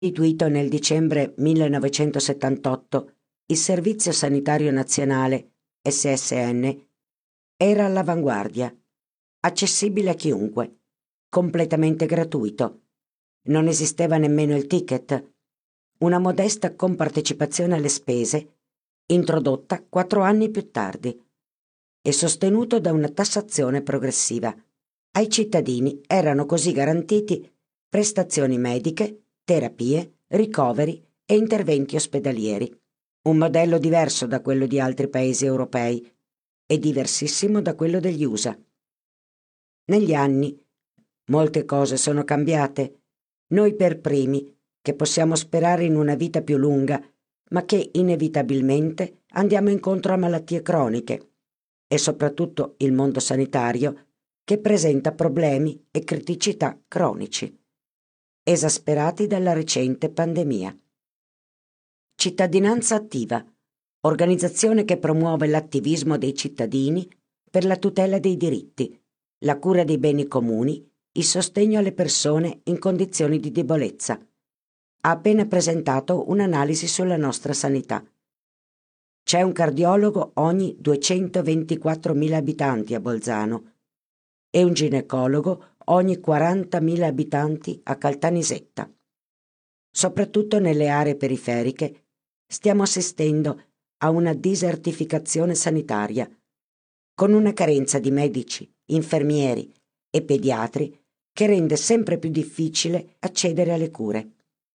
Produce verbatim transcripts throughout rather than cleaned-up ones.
Istituito nel dicembre millenovecentosettantotto, il Servizio Sanitario Nazionale, S S N, era all'avanguardia, accessibile a chiunque, completamente gratuito. Non esisteva nemmeno il ticket, una modesta compartecipazione alle spese, introdotta quattro anni più tardi, e sostenuto da una tassazione progressiva. Ai cittadini erano così garantiti prestazioni mediche, terapie, ricoveri e interventi ospedalieri. Un modello diverso da quello di altri paesi europei e diversissimo da quello degli U S A. Negli anni molte cose sono cambiate. Noi per primi, che possiamo sperare in una vita più lunga, ma che inevitabilmente andiamo incontro a malattie croniche, e soprattutto il mondo sanitario, che presenta problemi e criticità cronici, esasperati dalla recente pandemia. Cittadinanza attiva, organizzazione che promuove l'attivismo dei cittadini per la tutela dei diritti, la cura dei beni comuni, il sostegno alle persone in condizioni di debolezza. Ha appena presentato un'analisi sulla nostra sanità. C'è un cardiologo ogni duecentoventiquattromila abitanti a Bolzano e un ginecologo ogni quarantamila abitanti a Caltanissetta. Soprattutto nelle aree periferiche stiamo assistendo a una disertificazione sanitaria, con una carenza di medici, infermieri e pediatri che rende sempre più difficile accedere alle cure.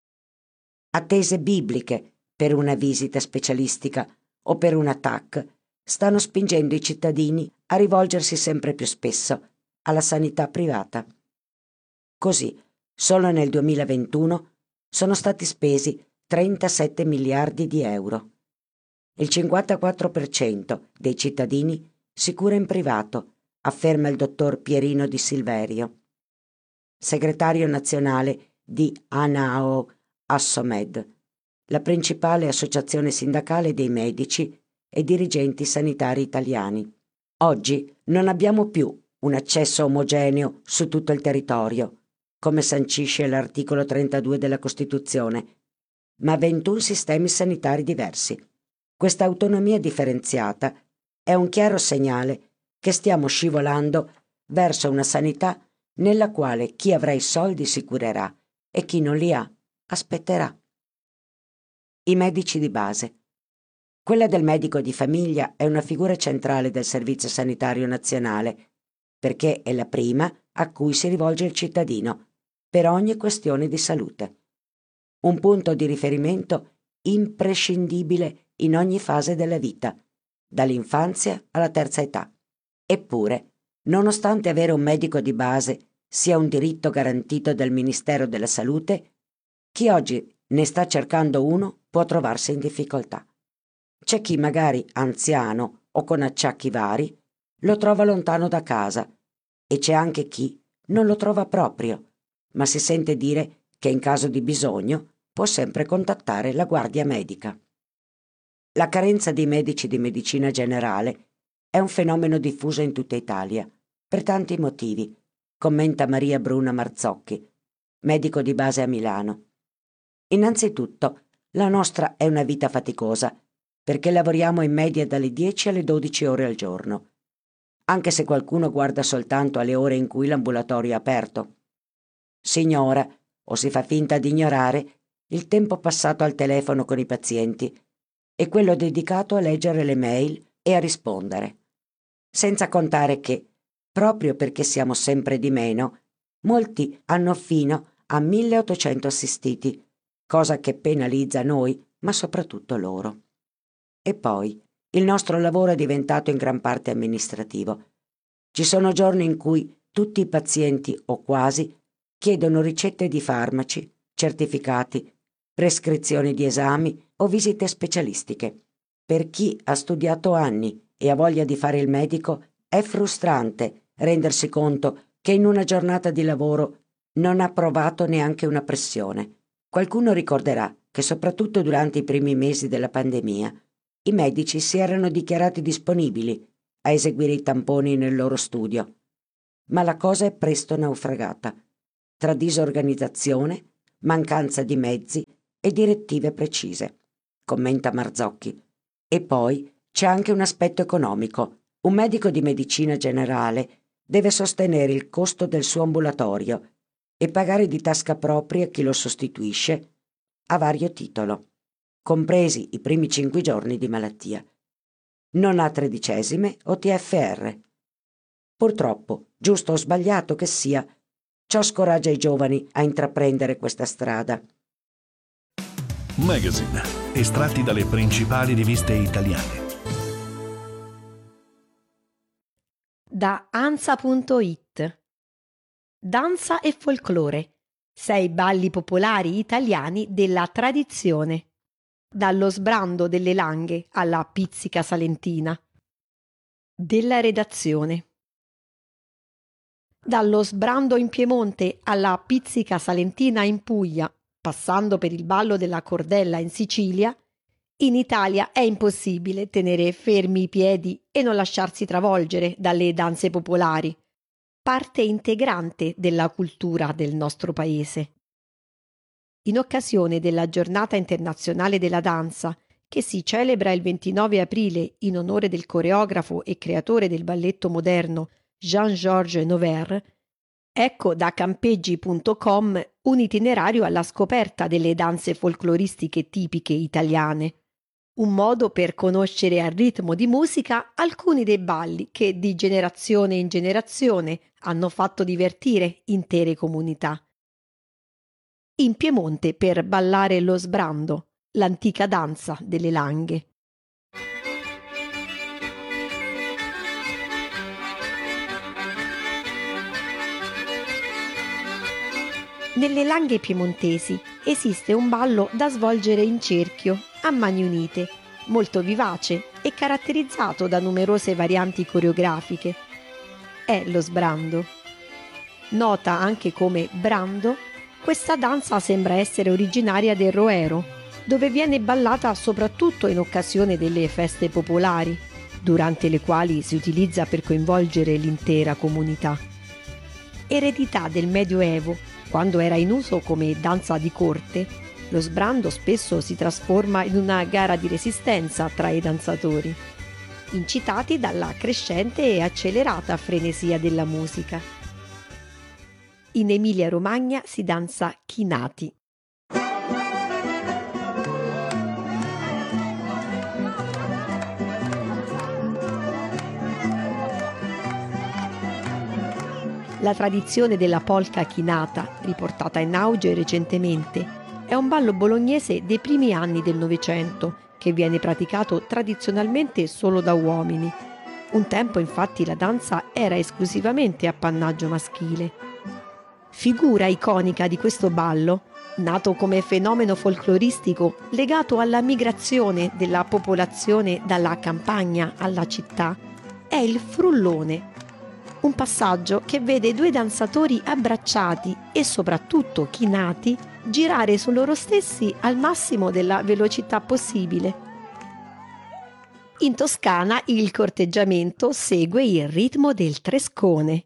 Attese bibliche per una visita specialistica o per una T A C stanno spingendo i cittadini a rivolgersi sempre più spesso alla sanità privata. Così, solo nel duemilaventuno sono stati spesi trentasette miliardi di euro. Il cinquantaquattro per cento dei cittadini si cura in privato, afferma il dottor Pierino Di Silverio, segretario nazionale di ANAO Assomed, la principale associazione sindacale dei medici e dirigenti sanitari italiani. Oggi non abbiamo più un accesso omogeneo su tutto il territorio, come sancisce l'articolo trentadue della Costituzione, ma ventuno sistemi sanitari diversi. Questa autonomia differenziata è un chiaro segnale che stiamo scivolando verso una sanità nella quale chi avrà i soldi si curerà e chi non li ha aspetterà. I medici di base. Quella del medico di famiglia è una figura centrale del Servizio Sanitario Nazionale, perché è la prima a cui si rivolge il cittadino per ogni questione di salute. Un punto di riferimento imprescindibile in ogni fase della vita, dall'infanzia alla terza età. Eppure, nonostante avere un medico di base sia un diritto garantito dal Ministero della Salute, chi oggi ne sta cercando uno può trovarsi in difficoltà. C'è chi magari anziano o con acciacchi vari lo trova lontano da casa e c'è anche chi non lo trova proprio, ma si sente dire che in caso di bisogno può sempre contattare la guardia medica. La carenza di medici di medicina generale è un fenomeno diffuso in tutta Italia, per tanti motivi, commenta Maria Bruna Marzocchi, medico di base a Milano. Innanzitutto, la nostra è una vita faticosa, perché lavoriamo in media dalle dieci alle dodici ore al giorno, anche se qualcuno guarda soltanto alle ore in cui l'ambulatorio è aperto. Si ignora, o si fa finta di ignorare, il tempo passato al telefono con i pazienti e quello dedicato a leggere le mail e a rispondere. Senza contare che, proprio perché siamo sempre di meno, molti hanno fino a milleottocento assistiti, cosa che penalizza noi, ma soprattutto loro. E poi, il nostro lavoro è diventato in gran parte amministrativo. Ci sono giorni in cui tutti i pazienti, o quasi, chiedono ricette di farmaci, certificati, prescrizioni di esami o visite specialistiche. Per chi ha studiato anni e ha voglia di fare il medico, è frustrante rendersi conto che in una giornata di lavoro non ha provato neanche una pressione. Qualcuno ricorderà che soprattutto durante i primi mesi della pandemia i medici si erano dichiarati disponibili a eseguire i tamponi nel loro studio, ma la cosa è presto naufragata tra disorganizzazione, mancanza di mezzi e direttive precise, commenta Marzocchi. E poi c'è anche un aspetto economico. Un medico di medicina generale deve sostenere il costo del suo ambulatorio e pagare di tasca propria chi lo sostituisce a vario titolo, compresi i primi cinque giorni di malattia. Non ha tredicesime o T F R. Purtroppo, giusto o sbagliato che sia, ciò scoraggia i giovani a intraprendere questa strada. Magazine, estratti dalle principali riviste italiane. Da Ansa punto it. Danza e folklore. Sei balli popolari italiani della tradizione. Dallo sbrando delle langhe alla pizzica salentina. Della redazione. Dallo sbrando in Piemonte alla pizzica salentina in Puglia, passando per il ballo della cordella in Sicilia, in Italia è impossibile tenere fermi i piedi e non lasciarsi travolgere dalle danze popolari, parte integrante della cultura del nostro paese. In occasione della Giornata internazionale della danza, che si celebra il ventinove aprile in onore del coreografo e creatore del balletto moderno Jean-Georges Noverre, ecco da campeggi punto com un itinerario alla scoperta delle danze folcloristiche tipiche italiane, un modo per conoscere al ritmo di musica alcuni dei balli che di generazione in generazione hanno fatto divertire intere comunità. In Piemonte per ballare lo sbrando, l'antica danza delle langhe. Nelle langhe piemontesi esiste un ballo da svolgere in cerchio, a mani unite, molto vivace e caratterizzato da numerose varianti coreografiche. È lo sbrando. Nota anche come brando, questa danza sembra essere originaria del Roero, dove viene ballata soprattutto in occasione delle feste popolari, durante le quali si utilizza per coinvolgere l'intera comunità. Eredità del Medioevo, quando era in uso come danza di corte, lo sbrando spesso si trasforma in una gara di resistenza tra i danzatori, incitati dalla crescente e accelerata frenesia della musica. In Emilia-Romagna si danza chinati. La tradizione della polka chinata, riportata in auge recentemente, è un ballo bolognese dei primi anni del Novecento che viene praticato tradizionalmente solo da uomini. Un tempo infatti la danza era esclusivamente appannaggio maschile. Figura iconica di questo ballo, nato come fenomeno folcloristico legato alla migrazione della popolazione dalla campagna alla città, è il frullone. Un passaggio che vede due danzatori abbracciati e soprattutto chinati girare su loro stessi al massimo della velocità possibile. In Toscana il corteggiamento segue il ritmo del trescone.